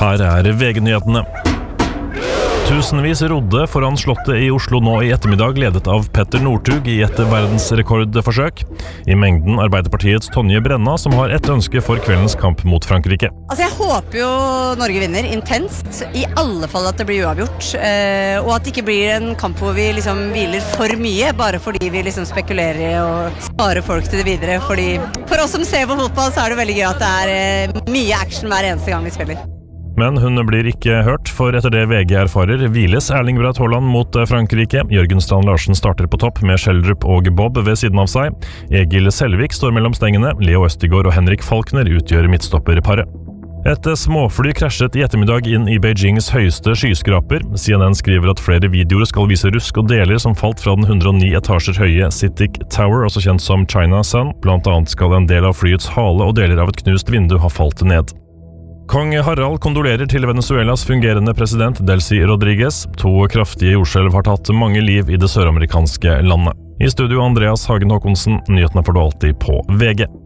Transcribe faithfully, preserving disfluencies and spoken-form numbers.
Her er V G-nyhetene. Tusenvis rodde foran slottet i Oslo nå i ettermiddag, ledet av Petter Northug i et verdensrekordforsøk. I mengden Arbeiderpartiets Tonje Brenna, som har et ønske for kveldens kamp mot Frankrike. Altså jeg håper jo Norge vinner intenst, i alle fall at det blir uavgjort, eh, og at det ikke blir en kamp hvor vi liksom hviler for mye, bare fordi vi liksom spekulerer og sparer folk til det videre. Fordi for oss som ser på fotball, så er det veldig gøy at det er eh, mye action hver eneste gang vi spiller. Men hun blir ikke hørt, for etter det V G erfarer, hviles Erling Braut Haaland mot Frankrike. Jørgen Strand Larsen starter på topp med Schjelderup og Bob ved siden av seg. Egil Selvik står mellom stengene. Leo Østigård og Henrik Falkner utgjør midtstopperparet. Et småfly krasjet i ettermiddag inn i Beijings høyeste skyskraper. C N N skriver at flere videoer skal vise rusk og deler som falt fra den hundre og ni etasjer høye Citic Tower, også kjent som China Sun. Blant annet skal en del av flyets hale og deler av et knust vindu ha falt ned. Kong Harald kondolerer til Venezuelas fungerende president Delcy Rodriguez. To kraftige jordskjelv har tatt mange liv i det søramerikanske landet. I studio Andreas Hagen Håkonsen, nyhetene får du alltid på V G.